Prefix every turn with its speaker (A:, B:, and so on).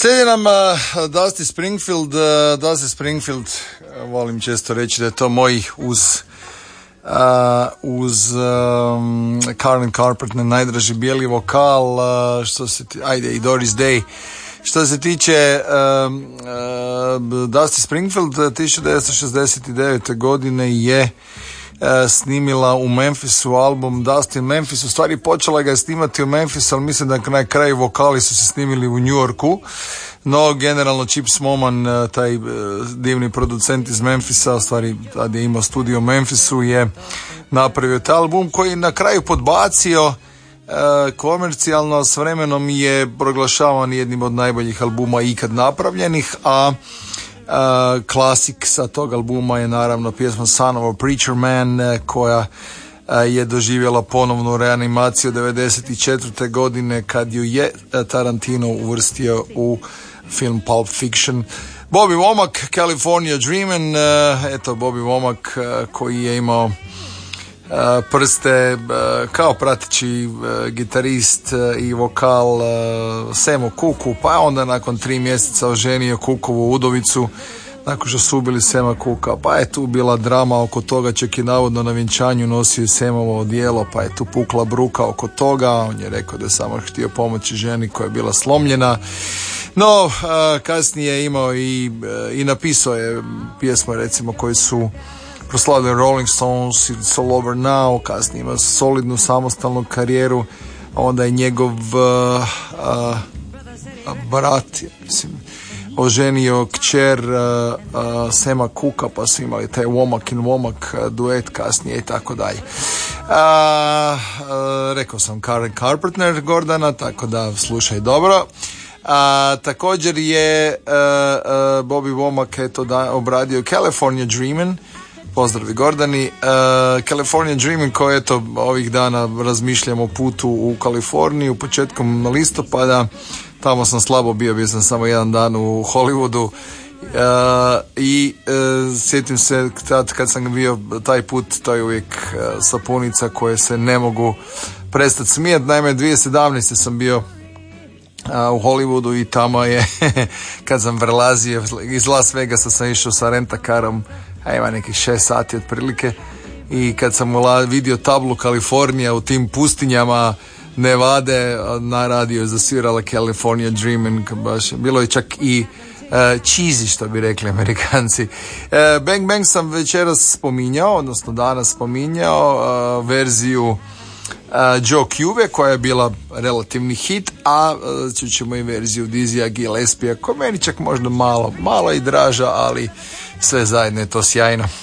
A: Slijedi nam Dusty Springfield. Dusty Springfield, volim često reći da je to moj uz Karen Carpenter najdraži bijeli vokal, i Doris Day. Što se tiče Dusty Springfield, 1969. godine je snimila u Memphisu album Dusty in Memphis. U stvari počela ga je snimati u Memphisu, ali mislim da na kraju vokali su se snimili u New Yorku. No, generalno Chips Moman, taj divni producent iz Memphisa, u stvari tad je imao studio u Memphisu, je napravio taj album koji je na kraju podbacio komercijalno, s vremenom je proglašavan jednim od najboljih albuma ikad napravljenih, a klasik sa tog albuma je naravno pjesma Son of a Preacher Man, koja je doživjela ponovnu reanimaciju 1994. godine kad ju je Tarantino uvrstio u film Pulp Fiction. Bobby Womack, California Dreamin', eto Bobby Womack koji je imao prste kao prateći gitarist i vokal Samu Cooku, pa onda nakon 3 mjeseca oženio Cookovu udovicu nakon što su ubili Sama Cooka, pa je tu bila drama oko toga, čak i navodno na vjenčanju nosio Samovo odijelo, pa je tu pukla bruka oko toga. On je rekao da je samo htio pomoći ženi koja je bila slomljena. No, kasnije je imao i napisao je pjesme recimo koje su proslavili Rolling Stones, It's All Over Now, kasnije ima solidnu samostalnu karijeru, a onda je njegov brat, mislim, oženio kćer Sama Cooka, pa su imali taj Womack and Womack duet kasnije i tako dalje. Rekao sam Karen Carpenter Gordana, tako da slušaj dobro. Također je Bobby Womack obradio California Dreamin'. Pozdravi Gordani. California Dreamin' koji eto ovih dana razmišljam o putu u Kaliforniju početkom listopada. Tamo sam slabo bio sam samo jedan dan u Hollywoodu i sjetim se kad sam bio taj put, to je uvijek sapunica koje se ne mogu prestati smijeti. Naime, 2017. sam bio u Hollywoodu i tamo je kad sam prelazio iz Las Vegasa sam išao sa rentakarom, a ima nekih 6 sati otprilike, i kad sam vidio tablu Kalifornija u tim pustinjama Nevade, na radio zasvirala California Dreamin', baš bilo je čak i cheesy, što bi rekli Amerikanci. Bang Bang sam večeras spominjao, odnosno danas spominjao verziju Joe Cube koja je bila relativni hit, a čućemo i verziju Dizzyja Gillespieja koja meni čak možda malo i draža, ali sve zajedno je to sjajno.